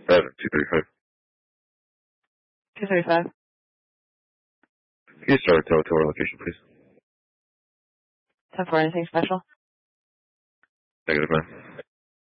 235. 235. Can you start to our location, please? 10-4, anything special? Negative, man.